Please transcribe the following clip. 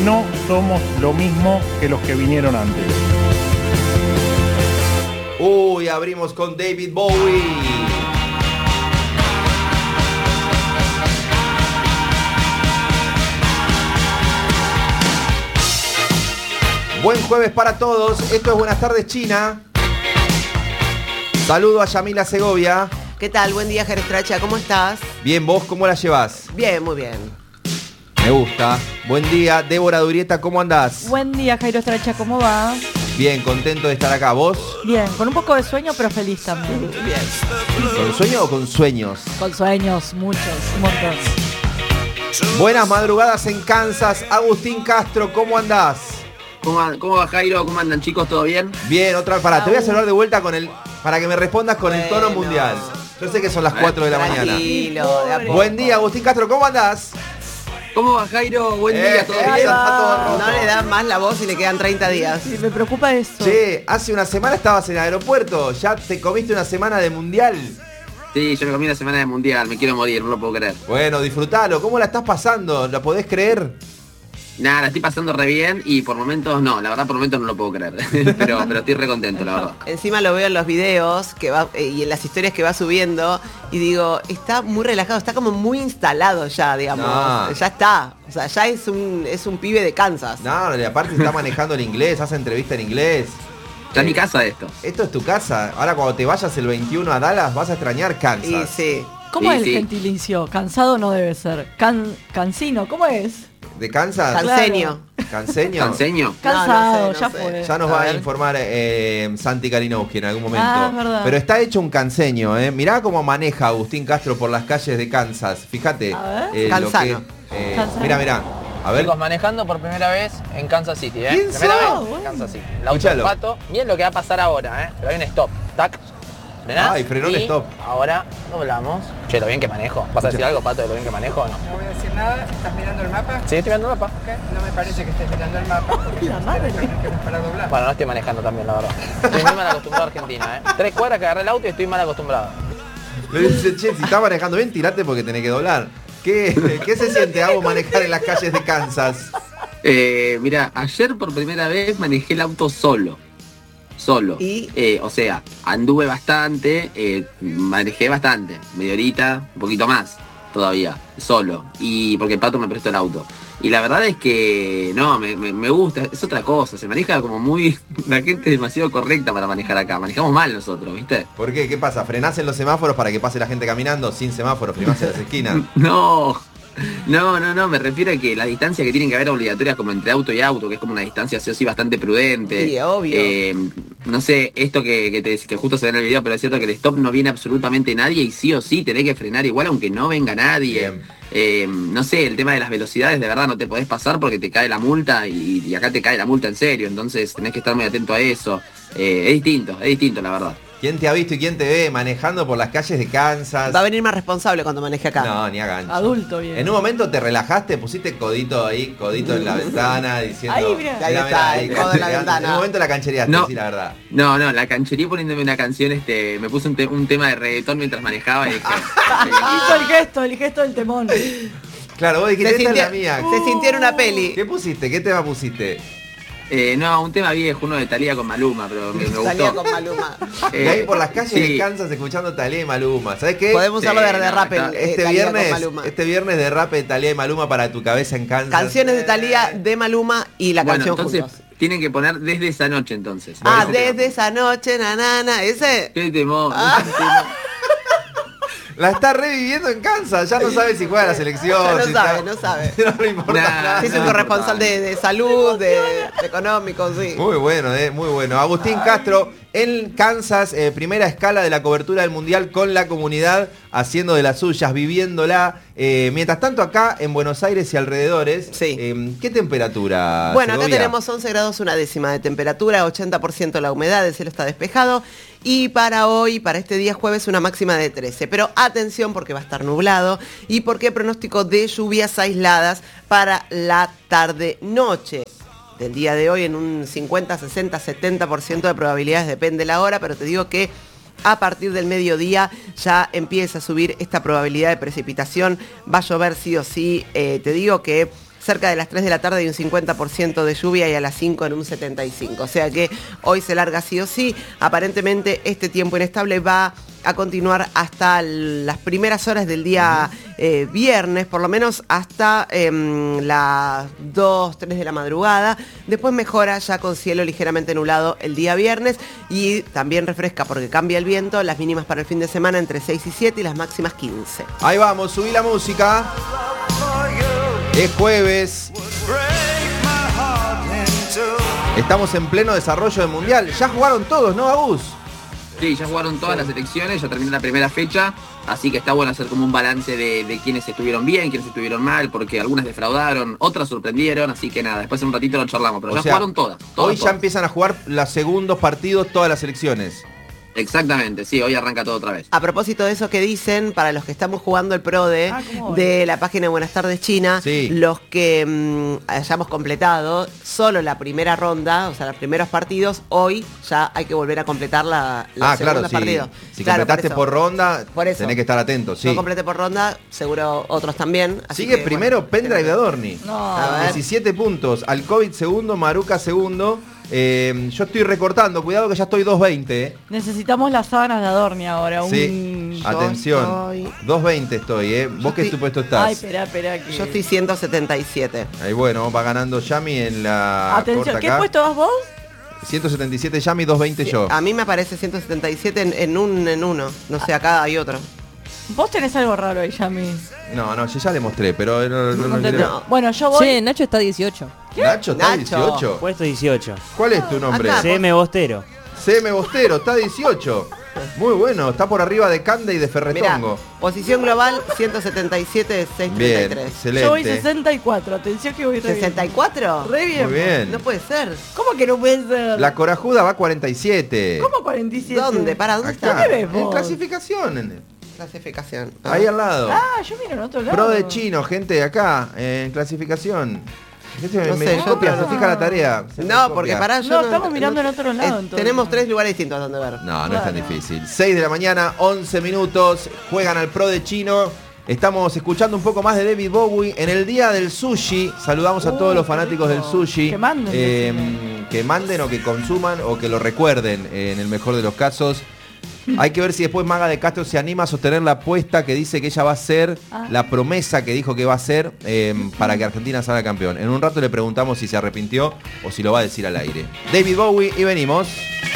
no somos lo mismo que los que vinieron antes. Uy, abrimos con David Bowie. Buen jueves para todos. Esto es Buenas tardes, China. Saludo a Yamila Segovia. ¿Qué tal? Buen día, Jairo Estracha. ¿Cómo estás? Bien, ¿vos cómo la llevás? Bien, muy bien. Me gusta. Buen día, Débora Durieta, ¿cómo andás? Buen día, Jairo Estracha. ¿Cómo va? Bien, contento de estar acá. ¿Vos? Bien, con un poco de sueño, pero feliz también. Bien. ¿Con sueño o con sueños? Con sueños, muchos, un montón. Buenas madrugadas en Kansas. Agustín Castro, ¿cómo andás? ¿Cómo va, Jairo? ¿Cómo andan, chicos? ¿Todo bien? Bien, otra vez. Pará, te voy a saludar de vuelta con el... Para que me respondas con el tono mundial. Yo sé que son las 4 de la mañana. Tranquilo, de a poco. Buen día, Agustín Castro, ¿cómo andás? ¿Cómo va, Jairo? Buen día, ¿todo ahí bien? está todo rojo. No le dan más la voz y le quedan 30 días. Sí, me preocupa eso. Che, hace una semana estabas en el aeropuerto. Ya te comiste una semana de mundial. Sí, yo me comí una semana de mundial, me quiero morir, no lo puedo creer. Bueno, disfrutalo. ¿Cómo la estás pasando? ¿La podés creer? Nada, la estoy pasando re bien y por momentos no, la verdad por momentos no lo puedo creer. pero estoy re contento, la verdad. Encima lo veo en los videos que va y en las historias que va subiendo y digo, está muy relajado, está como muy instalado ya, digamos. No. Ya está. O sea, ya es un pibe de Kansas. No, y aparte está manejando el inglés, hace entrevista en inglés. Está en mi casa esto. Esto es tu casa. Ahora cuando te vayas el 21 a Dallas vas a extrañar Kansas. Y sí. ¿Cómo Sí, es el sí. gentilicio? Cansado no debe ser. Cansino, ¿cómo es? ¿De Kansas? Canseño. ¿Canseño? ¿Canseño? Cansado, no sé, ya no sé. fue. Ya nos A va a ver. informar Santi Kalinowski en algún momento. Ah, es verdad. Pero está hecho un canseño, ¿eh? Mirá cómo maneja Agustín Castro por las calles de Kansas. Fíjate. A ver. lo que, Cansano. Cansano. Mirá. A ver. Chicos, manejando por primera vez en Kansas City, ¿eh? ¿Quién Primera sos? vez en Kansas City. El Escuchalo. auto del pato. Miren lo que va a pasar ahora, ¿eh? Pero hay un stop. Tac. Frenás. Ay, frenó el y stop. Ahora doblamos. Che, lo bien que manejo. ¿Vas a decir algo, Pato, de lo bien que manejo o no? No voy a decir nada, ¿estás mirando el mapa? Sí, estoy mirando el mapa. Ok, no me parece que estés mirando el mapa porque La madre. tienes que para doblar. Bueno, no estoy manejando también, la verdad. Estoy muy mal acostumbrado a Argentina, ¿eh? 3 cuadras que agarré el auto y estoy mal acostumbrado. Le dice, che, si estás manejando bien, tirate porque tenés que doblar. ¿Qué se siente, Agus, manejar en las calles de Kansas? Mira, ayer por primera vez manejé el auto solo. ¿Y? O sea, anduve bastante, manejé bastante, media horita, un poquito más todavía, solo. Y porque el Pato me prestó el auto. Y la verdad es que no, me gusta, es otra cosa, se maneja como muy... La gente es demasiado correcta para manejar acá, manejamos mal nosotros, ¿viste? ¿Por qué? ¿Qué pasa? ¿Frenás en los semáforos para que pase la gente caminando? Sin semáforos, frenás en las esquinas. No, me refiero a que la distancia que tienen que haber obligatorias como entre auto y auto, que es como una distancia sí o sí bastante prudente. Sí, obvio. No sé, esto que justo se ve en el video, pero es cierto que el stop no viene absolutamente nadie y sí o sí tenés que frenar igual aunque no venga nadie. No sé, el tema de las velocidades de verdad no te podés pasar porque te cae la multa y acá te cae la multa en serio, entonces tenés que estar muy atento a eso. Es distinto la verdad. ¿Quién te ha visto y quién te ve manejando por las calles de Kansas? Va a venir más responsable cuando maneje acá. No, ni a gancho. Adulto, bien. En un momento te relajaste, pusiste codito en la ventana, diciendo... Ahí, mirá. Ahí está, el codo en la ventana. En un momento la canchereaste, No. sí, la verdad. No, la canchería poniéndome una canción, me puse un tema de reggaetón mientras manejaba y dije... Hizo el gesto del temón. Claro, vos dijiste, esta es la mía. Se sintió en una peli. ¿Qué pusiste? ¿Qué tema pusiste? No, un tema viejo, uno de Thalía con Maluma, pero me Salía gustó. con Maluma. Y ahí por las calles sí. de Kansas escuchando Thalía y Maluma. ¿Sabes qué? Podemos usarlo de no, rap está- Este viernes de rap de Thalía y Maluma para tu cabeza en Kansas. Canciones de Thalía, de Maluma y la Bueno, canción entonces juntos. tienen que poner desde esa noche entonces. Ah, Ese tema. desde esa noche, nanana, ese. Qué temor, Ah. ese tema. La está reviviendo en Kansas. Ya no sabe si juega la selección. Ya no si sabe, está- no sabe. No le importa Nah. nada. Sí, es un no, corresponsal de salud, de económico, sí. Muy bueno, muy bueno. Agustín Castro en Kansas, primera escala de la cobertura del Mundial con la comunidad, haciendo de las suyas, viviéndola. Mientras tanto acá en Buenos Aires y alrededores, Sí. ¿qué temperatura? Bueno, acá Segovia? tenemos 11 grados una décima de temperatura, 80% la humedad, el cielo está despejado. Y para hoy, para este día jueves, una máxima de 13. Pero atención porque va a estar nublado y porque hay pronóstico de lluvias aisladas para la tarde-noche del día de hoy en un 50, 60, 70% de probabilidades, depende la hora, pero te digo que a partir del mediodía ya empieza a subir esta probabilidad de precipitación, va a llover sí o sí, te digo que cerca de las 3 de la tarde hay un 50% de lluvia y a las 5 en un 75%. O sea que hoy se larga sí o sí. Aparentemente este tiempo inestable va a continuar hasta las primeras horas del día viernes, por lo menos hasta las 2, 3 de la madrugada. Después mejora ya con cielo ligeramente nublado el día viernes y también refresca porque cambia el viento. Las mínimas para el fin de semana entre 6 y 7 y las máximas 15. Ahí vamos, subí la música. Es jueves. Estamos en pleno desarrollo del Mundial. Ya jugaron todos, ¿no, Agus? Sí, ya jugaron todas las selecciones, ya terminó la primera fecha, así que está bueno hacer como un balance de quiénes estuvieron bien, quiénes estuvieron mal, porque algunas defraudaron, otras sorprendieron, así que nada, después en un ratito lo charlamos, pero O ya sea, jugaron todas. Hoy ya empiezan a jugar los segundos partidos todas las selecciones. Exactamente, sí, hoy arranca todo otra vez. A propósito de eso que dicen, para los que estamos jugando el PRODE ¿cómo voy? de la página de Buenas Tardes China, Sí. los que hayamos completado solo la primera ronda, o sea, los primeros partidos, hoy ya hay que volver a completar los Claro, segundos sí. partidos. Si Claro, completaste por ronda, Por eso. tenés que estar atento, sí. Yo completé por ronda, seguro otros también. así Sigue que, primero bueno, Pendrive de Adorni. No. A ver. 17 puntos. Alcovid segundo, Maruca segundo. Yo estoy recortando, cuidado que ya estoy 2.20. Necesitamos las sábanas de Adorni ahora. Sí, Yo atención. estoy- 2.20 estoy, ¿Vos qué estoy- supuesto Ay, estás? espera. Que... Yo estoy 177. Ahí bueno, va ganando Yami en la Atención, corta ¿qué acá. puesto vas vos? 177 Yami, 2.20 yo. A mí me aparece 177 en uno. No sé, acá hay otro. Vos tenés algo raro ahí, Yami. No, yo ya le mostré, pero no Entendí. quiero- Bueno, yo voy. Che, Nacho está 18. Nacho, ¿está Nacho. 18? Puesto 18. ¿Cuál es tu nombre? Acá. CM Bostero. CM Bostero, está 18. Muy bueno, está por arriba de Cande y de Mirá, Ferretongo. posición global 177 de Bien, 633. Yo voy excelente. 64. Atención que voy re bien. ¿64? Re bien. Muy bien. No puede ser. ¿Cómo que no puede ser? La corajuda va 47. ¿Cómo 47? ¿Dónde? ¿Para dónde Acá, está? ¿Qué ves en vos? clasificación. Clasificación. Ahí al lado. Ah, yo miro en otro lado. Pro de chino, gente, acá, en clasificación. Gente No me sé, yo copia, pero se fija la tarea. Se me No, copia. porque pará, yo No, estamos mirando en otro lado, entonces. Tenemos 3 lugares distintos donde ver. No, no es tan Bueno. difícil. 6 de la mañana, 11 minutos, juegan al Pro de chino. Estamos escuchando un poco más de David Bowie en el día del sushi. Saludamos a todos los qué fanáticos rico. del sushi. Que manden, que manden o que consuman o que lo recuerden en el mejor de los casos. Hay que ver si después Maga de Castro se anima a sostener la apuesta que dice que ella va a ser, la promesa que dijo que va a ser para que Argentina salga campeón. En un rato le preguntamos si se arrepintió o si lo va a decir al aire. David Bowie y venimos.